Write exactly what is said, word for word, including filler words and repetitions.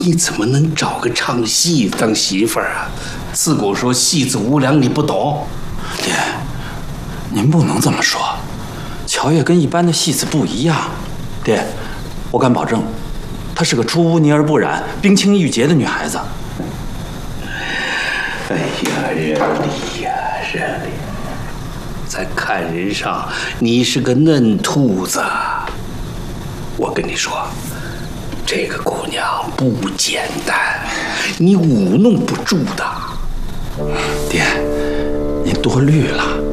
你怎么能找个唱戏当媳妇儿啊？自古说戏子无良，你不懂。 爹，您不能这么说。乔叶跟一般的戏子不一样。爹，我敢保证，她是个出污泥而不染、冰清玉洁的女孩子。 哎呀，人力呀，人力！在看人上，你是个嫩兔子。我跟你说，这个姑娘不简单，你舞弄不住的。 爹，您多虑了。